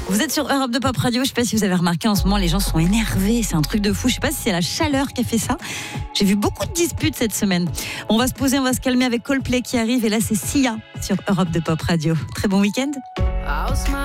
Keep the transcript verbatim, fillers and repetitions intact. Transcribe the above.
Vous êtes sur Europe de Pop Radio, je sais pas si vous avez remarqué en ce moment, les gens sont énervés, c'est un truc de fou. Je sais pas si c'est la chaleur qui a fait ça. J'ai vu beaucoup de disputes cette semaine. On va se poser, on va se calmer avec Coldplay qui arrive et là c'est Sia sur Europe de Pop Radio. Très bon week-end.